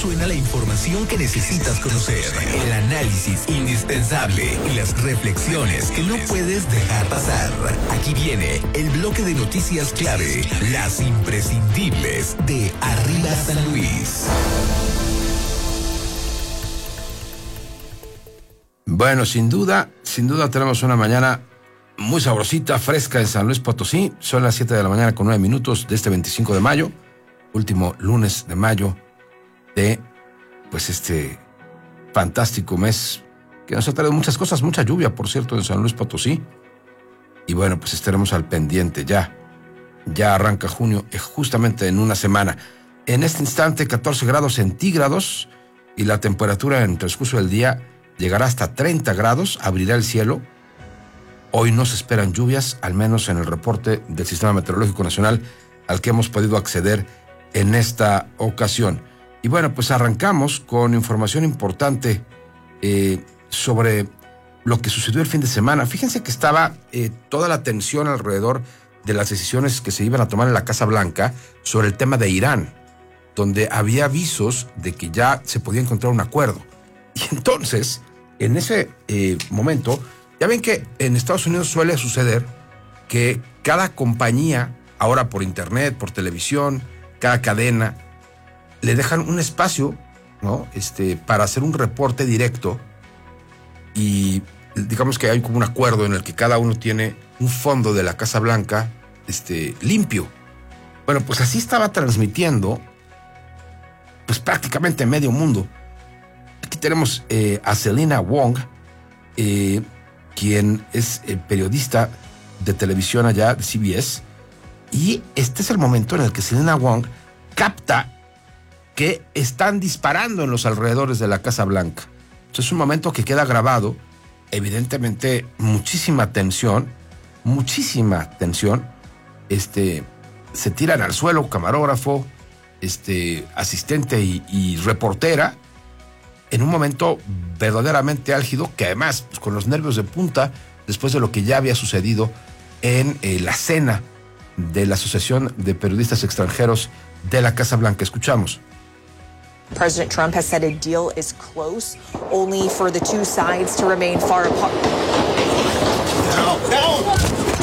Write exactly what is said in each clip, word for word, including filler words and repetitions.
suena la información que necesitas conocer, el análisis indispensable y las reflexiones que no puedes dejar pasar. Aquí viene el bloque de noticias clave, las imprescindibles de Arriba San Luis. Bueno, sin duda, sin duda tenemos una mañana muy sabrosita, fresca en San Luis Potosí. Son las siete de la mañana con nueve minutos de este veinticinco de mayo, último lunes de mayo de, pues, este fantástico mes que nos ha traído muchas cosas, mucha lluvia, por cierto, en San Luis Potosí. Y bueno, pues estaremos al pendiente ya. Ya arranca junio, eh, justamente en una semana. En este instante, catorce grados centígrados y la temperatura en el transcurso del día llegará hasta treinta grados, abrirá el cielo. Hoy no se esperan lluvias, al menos en el reporte del Sistema Meteorológico Nacional al que hemos podido acceder en esta ocasión. Y bueno, pues arrancamos con información importante eh, sobre lo que sucedió el fin de semana. Fíjense que estaba eh, toda la atención alrededor de las decisiones que se iban a tomar en la Casa Blanca sobre el tema de Irán, donde había avisos de que ya se podía encontrar un acuerdo. Y entonces, en ese eh, momento, ya ven que en Estados Unidos suele suceder que cada compañía, ahora por internet, por televisión, cada cadena, le dejan un espacio, ¿no? Este, para hacer un reporte directo, y digamos que hay como un acuerdo en el que cada uno tiene un fondo de la Casa Blanca este, limpio. Bueno, pues así estaba transmitiendo pues prácticamente medio mundo. Aquí tenemos eh, a Selena Wong, eh, quien es eh, periodista de televisión allá de C B S, y este es el momento en el que Selena Wong capta que están disparando en los alrededores de la Casa Blanca. Entonces es un momento que queda grabado, evidentemente muchísima tensión, muchísima tensión, este, se tiran al suelo camarógrafo, este, asistente y, y reportera, en un momento verdaderamente álgido, que además, pues, con los nervios de punta, después de lo que ya había sucedido en eh, la cena de la Asociación de Periodistas Extranjeros de la Casa Blanca. Escuchamos. President Trump has said a deal is close, only for the two sides to remain far apart. No, no.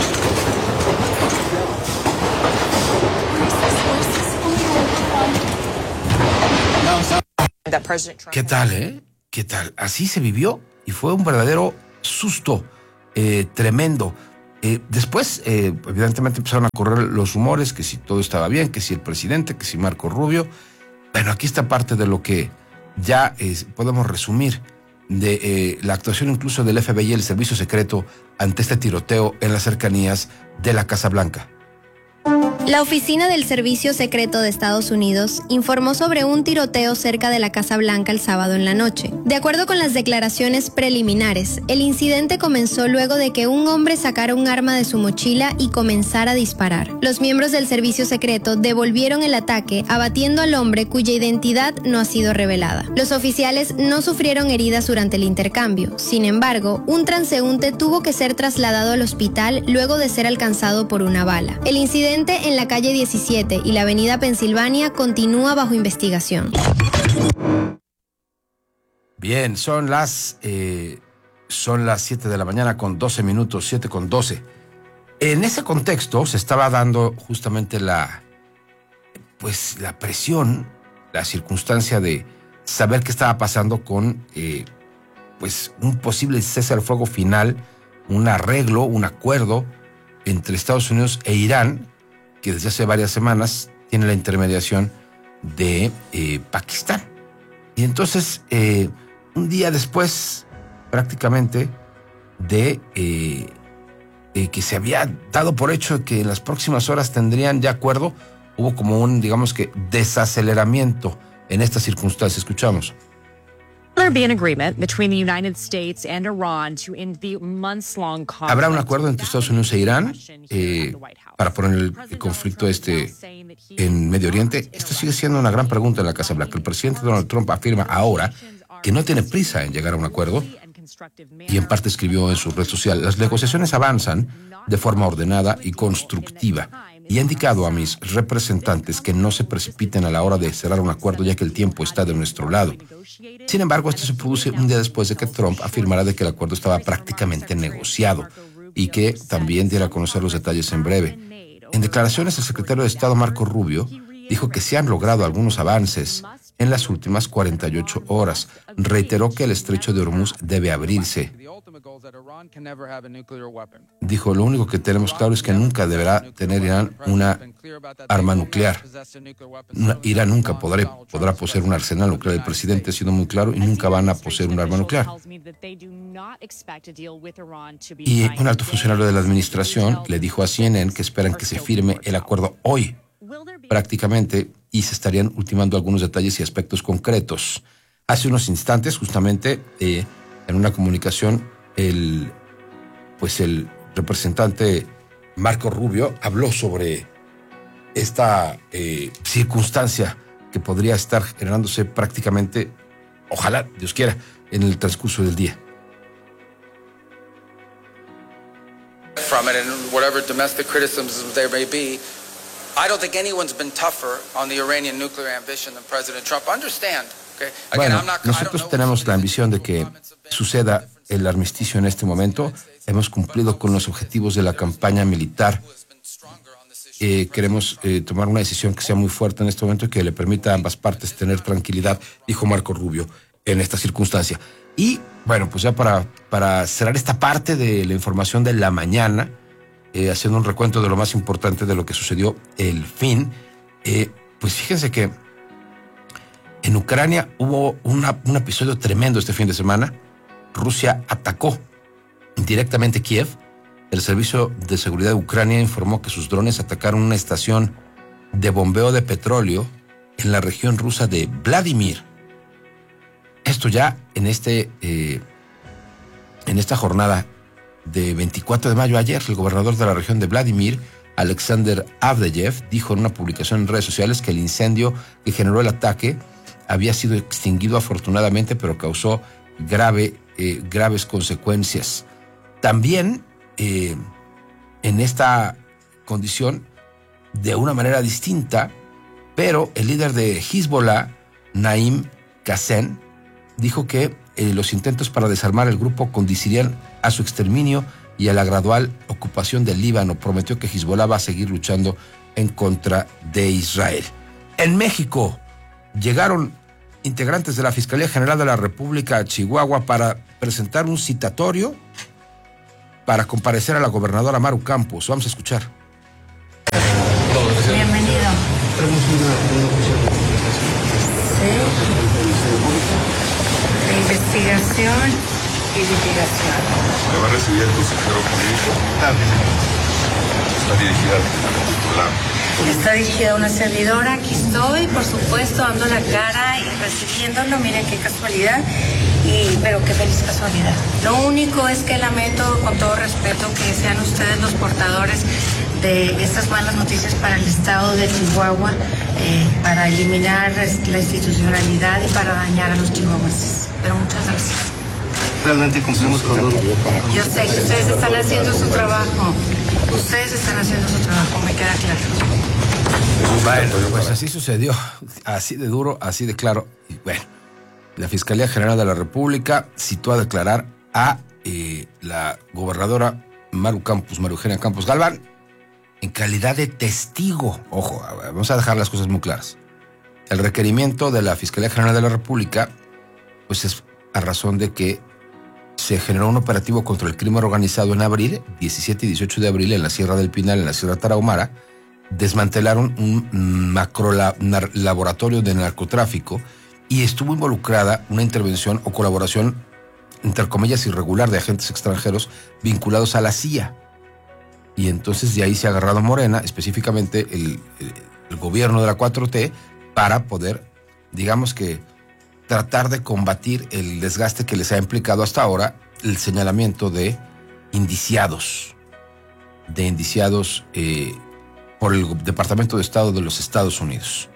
¿Qué tal, eh? ¿Qué tal? Así se vivió y fue un verdadero susto eh, tremendo. Eh, después, eh, evidentemente, empezaron a correr los rumores que si todo estaba bien, que si el presidente, que si Marco Rubio. Bueno, aquí está parte de lo que ya eh, podemos resumir de eh, la actuación incluso del F B I, el Servicio Secreto, ante este tiroteo en las cercanías de la Casa Blanca. La oficina del Servicio Secreto de Estados Unidos informó sobre un tiroteo cerca de la Casa Blanca el sábado en la noche. De acuerdo con las declaraciones preliminares, el incidente comenzó luego de que un hombre sacara un arma de su mochila y comenzara a disparar. Los miembros del Servicio Secreto devolvieron el ataque, abatiendo al hombre cuya identidad no ha sido revelada. Los oficiales no sufrieron heridas durante el intercambio. Sin embargo, un transeúnte tuvo que ser trasladado al hospital luego de ser alcanzado por una bala. El incidente en la calle diecisiete y la avenida Pensilvania continúa bajo investigación. Bien, son las eh, son las siete de la mañana con doce minutos, siete con doce. En ese contexto se estaba dando justamente la pues la presión, la circunstancia de saber qué estaba pasando con eh, pues un posible cese al fuego final, un arreglo, un acuerdo entre Estados Unidos e Irán, que desde hace varias semanas tiene la intermediación de eh, Pakistán. Y entonces, eh, un día después, prácticamente, de, eh, de que se había dado por hecho que en las próximas horas tendrían ya acuerdo, hubo como un, digamos que, desaceleramiento en estas circunstancias. Escuchamos. Habrá un acuerdo entre Estados Unidos e Irán eh, para poner el, el conflicto este en Medio Oriente. Esto sigue siendo una gran pregunta en la Casa Blanca. El presidente Donald Trump afirma ahora que no tiene prisa en llegar a un acuerdo y en parte escribió en su red social: las negociaciones avanzan de forma ordenada y constructiva. y he indicado a mis representantes que no se precipiten a la hora de cerrar un acuerdo, ya que el tiempo está de nuestro lado. Sin embargo, esto se produce un día después de que Trump afirmara de que el acuerdo estaba prácticamente negociado y que también diera a conocer los detalles en breve. En declaraciones, el secretario de Estado Marco Rubio dijo que se han logrado algunos avances en las últimas cuarenta y ocho horas. Reiteró que el estrecho de Hormuz debe abrirse. Dijo, lo único que tenemos claro es que nunca deberá tener Irán una arma nuclear. Irán nunca podrá, podrá poseer un arsenal nuclear. El presidente ha sido muy claro y nunca van a poseer un arma nuclear. Y un alto funcionario de la administración le dijo a C N N que esperan que se firme el acuerdo hoy, prácticamente, y se estarían ultimando algunos detalles y aspectos concretos. Hace unos instantes, justamente, eh, en una comunicación, el, pues el representante Marco Rubio habló sobre esta eh, circunstancia que podría estar generándose prácticamente, ojalá, Dios quiera, en el transcurso del día. From it and whatever domestic criticisms there may be, I don't think anyone's been tougher on the Iranian nuclear ambition than President Trump. Understand, okay? Again, bueno, I'm not, nosotros tenemos la ambición de que suceda el armisticio en este momento. Hemos cumplido con los objetivos de la campaña militar. Eh, queremos eh, tomar una decisión que sea muy fuerte en este momento y que le permita a ambas partes tener tranquilidad, dijo Marco Rubio en esta circunstancia. Y bueno, pues ya para, para cerrar esta parte de la información de la mañana, eh, haciendo un recuento de lo más importante de lo que sucedió el fin, eh, pues fíjense que en Ucrania hubo una, un episodio tremendo este fin de semana. Rusia atacó directamente Kiev. El Servicio de Seguridad de Ucrania informó que sus drones atacaron una estación de bombeo de petróleo en la región rusa de Vladimir. Esto ya en este eh, en esta jornada de veinticuatro de mayo. Ayer, el gobernador de la región de Vladimir, Alexander Avdeyev, dijo en una publicación en redes sociales que el incendio que generó el ataque había sido extinguido afortunadamente, pero causó grave, eh, graves consecuencias. También eh, en esta condición, de una manera distinta, pero el líder de Hezbollah, Naim Qassem, dijo que eh, los intentos para desarmar el grupo conducirían a su exterminio y a la gradual ocupación del Líbano. Prometió que Hezbollah va a seguir luchando en contra de Israel. En México llegaron integrantes de la Fiscalía General de la República a Chihuahua para presentar un citatorio para comparecer a la gobernadora Maru Campos. Vamos a escuchar. Bienvenido. Tenemos una, una cuestión de Sí. De investigación y litigación. Me va a recibir el consejero jurídico. Está dirigida al titular. Está dirigida a una servidora, aquí estoy, por supuesto, dando la cara y recibiéndolo, miren qué casualidad, y, pero qué feliz casualidad. Lo único es que lamento, con todo respeto, que sean ustedes los portadores de estas malas noticias para el estado de Chihuahua, eh, para eliminar la institucionalidad y para dañar a los chihuahuenses. Pero muchas gracias. Realmente cumplimos con todo. Yo sé que ustedes están haciendo su trabajo. Ustedes están haciendo su trabajo, me queda claro. Bueno, pues así sucedió, así de duro, así de claro. Y bueno, la Fiscalía General de la República citó a declarar a eh, la gobernadora Maru Campos, María Eugenia Campos Galván, en calidad de testigo. Ojo, vamos a dejar las cosas muy claras. El requerimiento de la Fiscalía General de la República, pues es a razón de que se generó un operativo contra el crimen organizado en abril, diecisiete y dieciocho de abril, en la Sierra del Pinal, en la Sierra Tarahumara. Desmantelaron un macro laboratorio de narcotráfico y estuvo involucrada una intervención o colaboración, entre comillas, irregular de agentes extranjeros vinculados a la C I A. Y entonces de ahí se ha agarrado Morena, específicamente el, el, el gobierno de la cuatro T, para poder, digamos que, tratar de combatir el desgaste que les ha implicado hasta ahora el señalamiento de indiciados, de indiciados eh, por el Departamento de Estado de los Estados Unidos.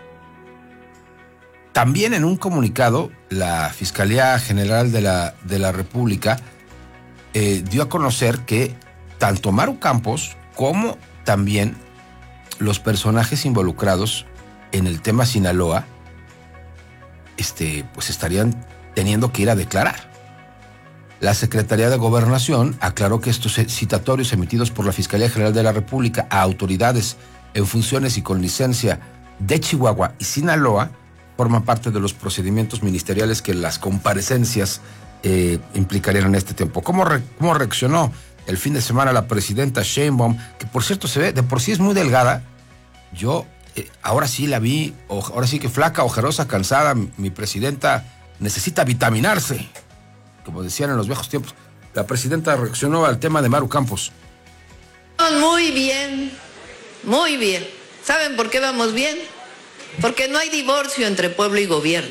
También en un comunicado, la Fiscalía General de la, de la República eh, dio a conocer que tanto Maru Campos como también los personajes involucrados en el tema Sinaloa, este, pues estarían teniendo que ir a declarar. La Secretaría de Gobernación aclaró que estos citatorios emitidos por la Fiscalía General de la República a autoridades en funciones y con licencia de Chihuahua y Sinaloa forman parte de los procedimientos ministeriales que las comparecencias eh, implicarían en este tiempo. ¿Cómo, re, ¿Cómo reaccionó el fin de semana la presidenta Sheinbaum? Que por cierto se ve, de por sí es muy delgada. Yo eh, ahora sí la vi, o, ahora sí que flaca, ojerosa, cansada. Mi, mi presidenta necesita vitaminarse, como decían en los viejos tiempos. La presidenta reaccionó al tema de Maru Campos. Muy bien, muy bien. ¿Saben por qué vamos bien? Porque no hay divorcio entre pueblo y gobierno.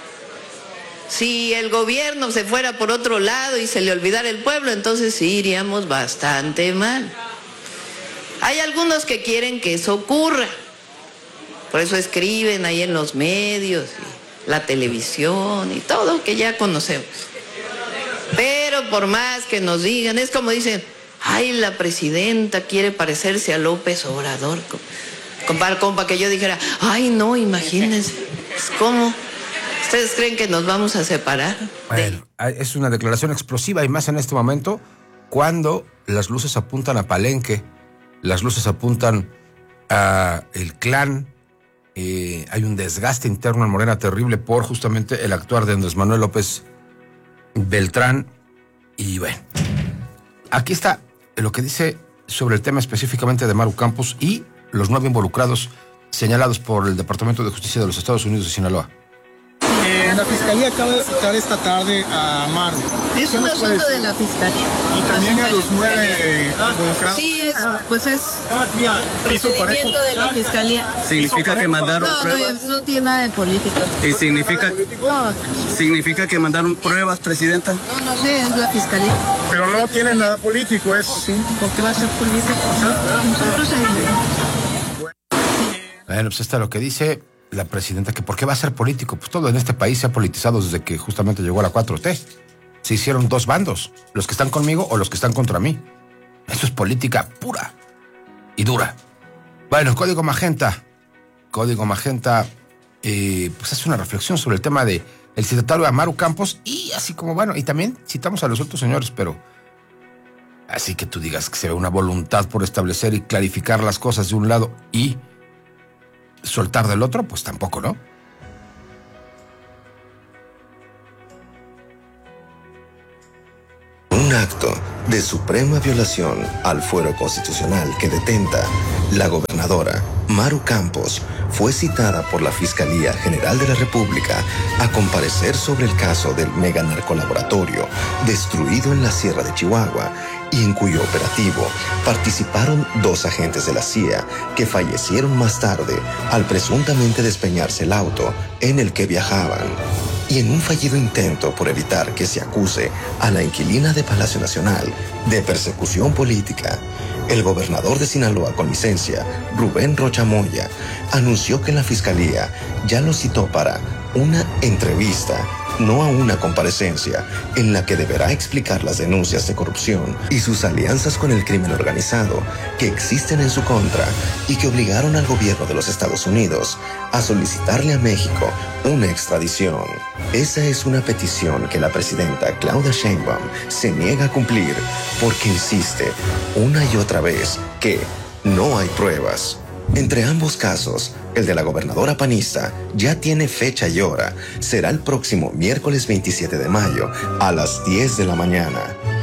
Si el gobierno se fuera por otro lado y se le olvidara el pueblo, entonces sí iríamos bastante mal. Hay algunos que quieren que eso ocurra. Por eso escriben ahí en los medios, la televisión y todo que ya conocemos. Pero por más que nos digan, es como dicen, ay, la presidenta quiere parecerse a López Obrador. Compa, compa, que yo dijera, ay, no, imagínense, ¿cómo? ¿Ustedes creen que nos vamos a separar? Bueno, es una declaración explosiva y más en este momento cuando las luces apuntan a Palenque, las luces apuntan a el clan, eh, hay un desgaste interno en Morena terrible por justamente el actuar de Andrés Manuel López Beltrán. Y bueno, aquí está lo que dice sobre el tema específicamente de Maru Campos y los nueve involucrados señalados por el Departamento de Justicia de los Estados Unidos de Sinaloa. Eh, la Fiscalía acaba de citar esta tarde a Maru. Es un asunto de la Fiscalía. Y también a los nueve involucrados. Sí, es, pues es procedimiento de la Fiscalía. ¿Significa que mandaron no, pruebas? No, no tiene nada de política. ¿Y significa, no. significa que mandaron pruebas, presidenta? No, no sé, es la Fiscalía. Pero no tiene nada político, es... Sí, porque va a ser político. Nosotros... Bueno, pues esto es lo que dice la presidenta, que ¿por qué va a ser político? Pues todo en este país se ha politizado desde que justamente llegó la cuatro T. Se hicieron dos bandos, los que están conmigo o los que están contra mí. Esto es política pura y dura. Bueno, Código Magenta. Código Magenta, eh, pues hace una reflexión sobre el tema de el citatorio a Maru Campos y así como, bueno, y también citamos a los otros señores, pero así que tú digas que se ve una voluntad por establecer y clarificar las cosas de un lado y soltar del otro, pues tampoco, ¿no? Un acto de suprema violación al fuero constitucional que detenta la gobernadora Maru Campos fue citada por la Fiscalía General de la República a comparecer sobre el caso del mega narcolaboratorio destruido en la Sierra de Chihuahua y en cuyo operativo participaron dos agentes de la C I A que fallecieron más tarde al presuntamente despeñarse el auto en el que viajaban. Y en un fallido intento por evitar que se acuse a la inquilina de Palacio Nacional de persecución política, el gobernador de Sinaloa con licencia, Rubén Rocha Moya, anunció que la Fiscalía ya lo citó para una entrevista, no a una comparecencia, en la que deberá explicar las denuncias de corrupción y sus alianzas con el crimen organizado que existen en su contra y que obligaron al gobierno de los Estados Unidos a solicitarle a México una extradición. Esa es una petición que la presidenta Claudia Sheinbaum se niega a cumplir porque insiste una y otra vez que no hay pruebas. Entre ambos casos, el de la gobernadora panista ya tiene fecha y hora. Será el próximo miércoles veintisiete de mayo a las diez de la mañana.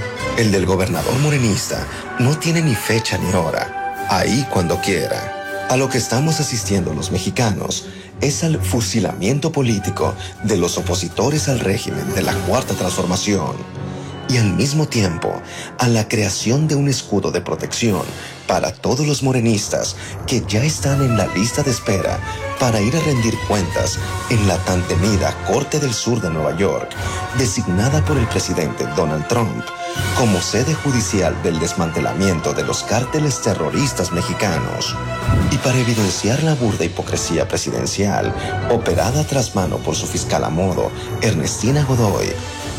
El del gobernador morenista no tiene ni fecha ni hora. Ahí cuando quiera. A lo que estamos asistiendo los mexicanos es al fusilamiento político de los opositores al régimen de la Cuarta Transformación y al mismo tiempo a la creación de un escudo de protección para todos los morenistas que ya están en la lista de espera para ir a rendir cuentas en la tan temida Corte del Sur de Nueva York, designada por el presidente Donald Trump como sede judicial del desmantelamiento de los cárteles terroristas mexicanos. Y para evidenciar la burda hipocresía presidencial, operada tras mano por su fiscal a modo, Ernestina Godoy,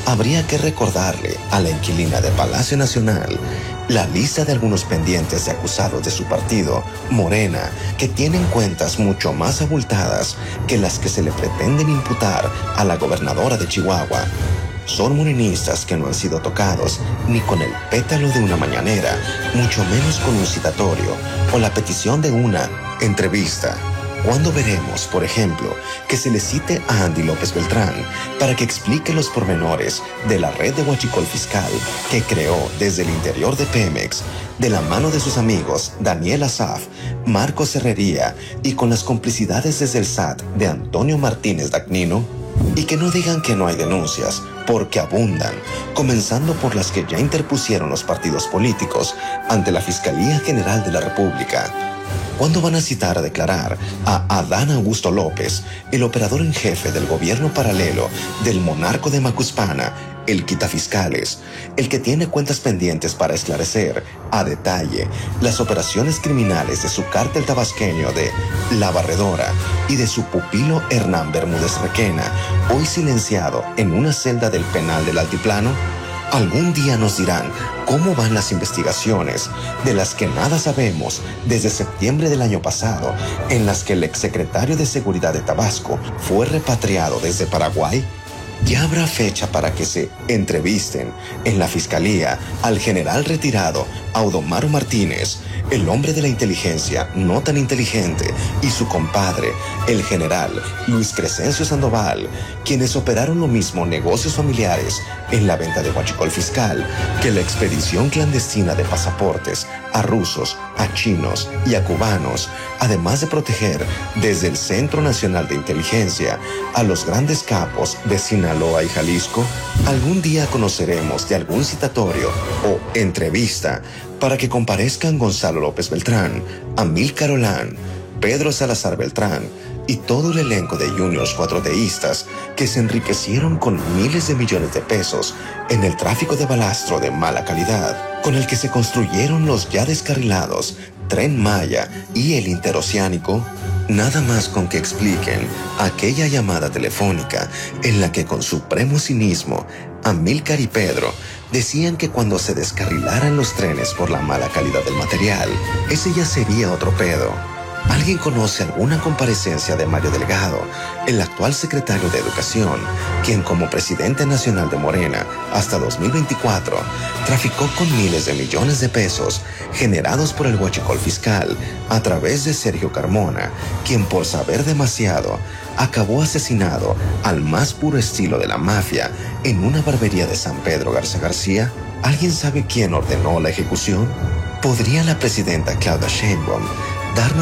habría que recordarle a la inquilina de Palacio Nacional la lista de algunos pendientes de acusados de su partido, Morena, que tienen cuentas mucho más abultadas que las que se le pretenden imputar a la gobernadora de Chihuahua. Son morenistas que no han sido tocados ni con el pétalo de una mañanera, mucho menos con un citatorio o la petición de una entrevista. ¿Cuándo veremos, por ejemplo, que se le cite a Andy López Beltrán para que explique los pormenores de la red de huachicol fiscal que creó desde el interior de Pemex, de la mano de sus amigos Daniel Asaf, Marcos Herrería y con las complicidades desde el S A T de Antonio Martínez Dagnino? Y que no digan que no hay denuncias, porque abundan, comenzando por las que ya interpusieron los partidos políticos ante la Fiscalía General de la República. ¿Cuándo van a citar a declarar a Adán Augusto López, el operador en jefe del gobierno paralelo del monarca de Macuspana, el quitafiscales, el que tiene cuentas pendientes para esclarecer a detalle las operaciones criminales de su cártel tabasqueño de La Barredora y de su pupilo Hernán Bermúdez Requena, hoy silenciado en una celda del penal del Altiplano? Algún día nos dirán cómo van las investigaciones, de las que nada sabemos desde septiembre del año pasado, en las que el exsecretario de Seguridad de Tabasco fue repatriado desde Paraguay. Ya habrá fecha para que se entrevisten en la Fiscalía al general retirado Audomaro Martínez, el hombre de la inteligencia no tan inteligente, y su compadre, el general Luis Crescencio Sandoval, quienes operaron lo mismo negocios familiares en la venta de huachicol fiscal que la expedición clandestina de pasaportes a rusos, a chinos y a cubanos, además de proteger desde el Centro Nacional de Inteligencia a los grandes capos de Sinaloa y Jalisco. Algún día conoceremos de algún citatorio o entrevista para que comparezcan Gonzalo López Beltrán, Amílcar Olán, Pedro Salazar Beltrán y todo el elenco de juniors cuatroteístas que se enriquecieron con miles de millones de pesos en el tráfico de balastro de mala calidad, con el que se construyeron los ya descarrilados Tren Maya y el Interoceánico. Nada más con que expliquen aquella llamada telefónica en la que con supremo cinismo Amílcar y Pedro decían que cuando se descarrilaran los trenes por la mala calidad del material, ese ya sería otro pedo. ¿Alguien conoce alguna comparecencia de Mario Delgado, el actual secretario de Educación, quien como presidente nacional de Morena hasta dos mil veinticuatro traficó con miles de millones de pesos generados por el huachicol fiscal a través de Sergio Carmona, quien por saber demasiado acabó asesinado al más puro estilo de la mafia en una barbería de San Pedro Garza García? ¿Alguien sabe quién ordenó la ejecución? ¿Podría la presidenta Claudia Sheinbaum